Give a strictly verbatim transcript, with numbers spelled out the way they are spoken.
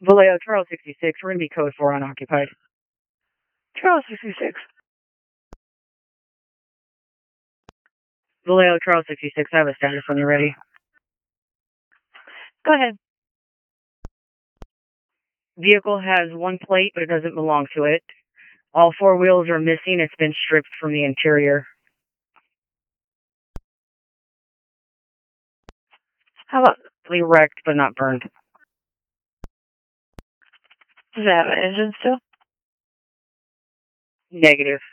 Vallejo, Charles sixty-six, we're going to be code four unoccupied. Charles sixty-six. Vallejo, Charles sixty-six, I have a status when you're ready. Go ahead. Vehicle has one plate, but it doesn't belong to it. All four wheels are missing. It's been stripped from the interior. How about wrecked, but not burned? Does it have an engine still? Negative.